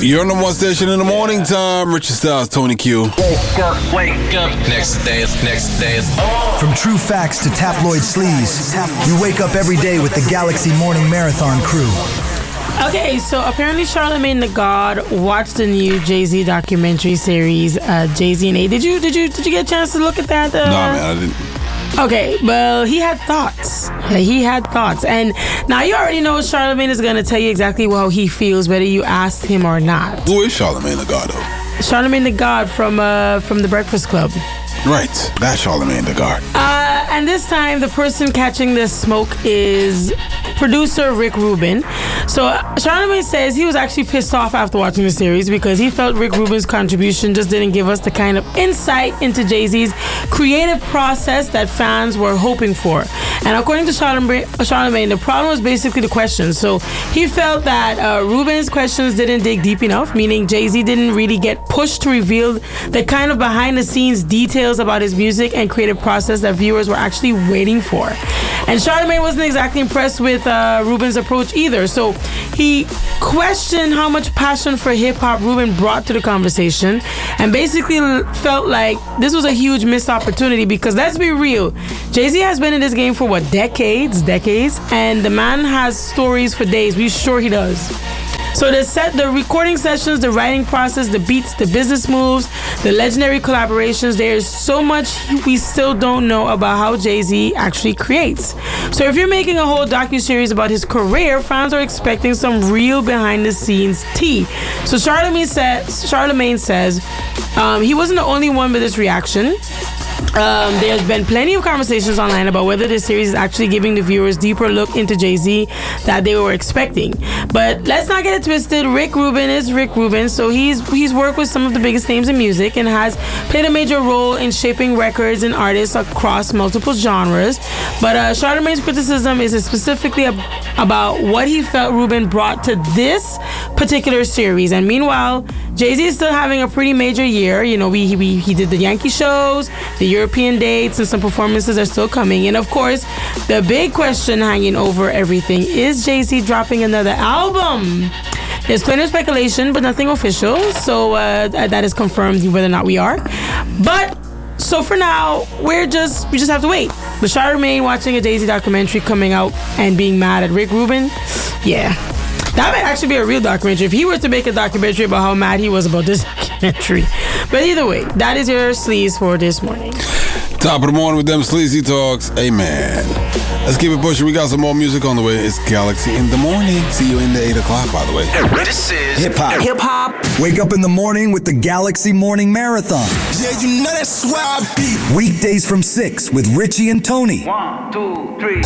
Your number one station in the morning time. Richard Styles, Tony Q. Wake up. Next day is on. From true facts to tabloid sleaze, you wake up every day with the Galaxy Morning Marathon crew. Okay, so apparently Charlamagne the God watched the new Jay-Z documentary series, Jay-Z and A. Did you get a chance to look at that? No, man, I didn't. Okay, well, he had thoughts. And now you already know Charlamagne is going to tell you exactly how he feels, whether you asked him or not. Who is Charlamagne the God, though? Charlamagne the God from The Breakfast Club. Right, that's Charlamagne the God. And this time, the person catching the smoke is producer Rick Rubin. So Charlamagne says he was actually pissed off after watching the series because he felt Rick Rubin's contribution just didn't give us the kind of insight into Jay-Z's creative process that fans were hoping for. And according to Charlamagne, the problem was basically the questions. So he felt that Rubin's questions didn't dig deep enough, meaning Jay-Z didn't really get pushed to reveal the kind of behind-the-scenes details about his music and creative process that viewers were actually waiting for. And Charlamagne wasn't exactly impressed with Rubin's approach either. So he questioned how much passion for hip-hop Rubin brought to the conversation and basically felt like this was a huge missed opportunity because, let's be real, Jay-Z has been in this game for decades, and the man has stories for days. We're sure he does. So the recording sessions, the writing process, the beats, the business moves, the legendary collaborations, there's so much we still don't know about how Jay-Z actually creates. So if you're making a whole docuseries about his career, fans are expecting some real behind-the-scenes tea. So Charlamagne says he wasn't the only one with this reaction. There's been plenty of conversations online about whether this series is actually giving the viewers deeper look into Jay-Z that they were expecting. But let's not get it twisted. Rick Rubin is Rick Rubin, so he's worked with some of the biggest names in music and has played a major role in shaping records and artists across multiple genres. But Charlamagne's criticism is specifically about what he felt Rubin brought to this particular series. And meanwhile, Jay-Z is still having a pretty major year. You know, he did the Yankee shows, the European dates, and some performances are still coming. And of course, the big question hanging over everything is Jay-Z dropping another album. There's plenty of speculation, but nothing official. So that is confirmed whether or not we are. But so for now, we just have to wait. But Charlamagne watching a Jay-Z documentary coming out and being mad at Rick Rubin, yeah. That might actually be a real documentary if he were to make a documentary about how mad he was about this documentary. But either way, that is your sleaze for this morning. Top of the morning with them sleazy talks. Amen. Let's keep it pushing. We got some more music on the way. It's Galaxy in the morning. See you in the 8 o'clock, by the way. This is Hip-hop. Wake up in the morning with the Galaxy Morning Marathon. Yeah, you know that's where I be. Weekdays from 6 with Richie and Tony. 1, 2, 3.